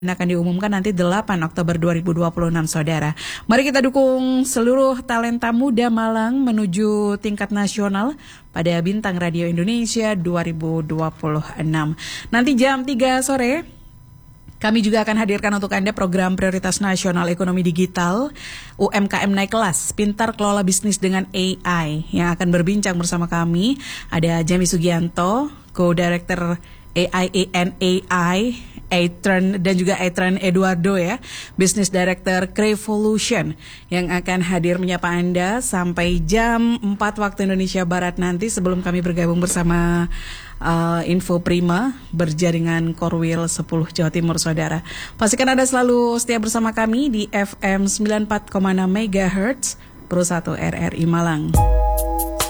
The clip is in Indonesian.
akan diumumkan nanti 8 Oktober 2026, saudara. Mari kita dukung seluruh talenta muda Malang menuju tingkat nasional pada Bintang Radio Indonesia 2026. Nanti jam 3 sore, kami juga akan hadirkan untuk Anda program Prioritas Nasional Ekonomi Digital UMKM Naik Kelas, Pintar Kelola Bisnis dengan AI. Yang akan berbincang bersama kami ada Jamie Sugianto, Co-Director AI, Eitran dan juga Eitran Eduardo ya, Business Director Crevolution yang akan hadir menyapa Anda sampai jam 4 waktu Indonesia Barat nanti sebelum kami bergabung bersama Info Prima berjaringan Korwil 10 Jawa Timur, saudara. Pastikan Anda selalu setia bersama kami di FM 94,6 MHz Pro 1 RRI Malang.